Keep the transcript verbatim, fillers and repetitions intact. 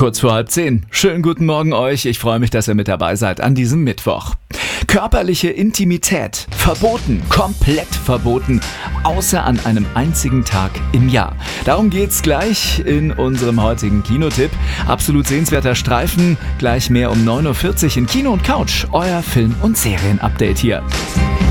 Kurz vor halb zehn. Schönen guten Morgen euch. Ich freue mich, dass ihr mit dabei seid an diesem Mittwoch. Körperliche Intimität. Verboten. Komplett verboten. Außer an einem einzigen Tag im Jahr. Darum geht's gleich in unserem heutigen Kinotipp. Absolut sehenswerter Streifen. Gleich mehr um neun Uhr vierzig in Kino und Couch. Euer Film- und Serienupdate hier.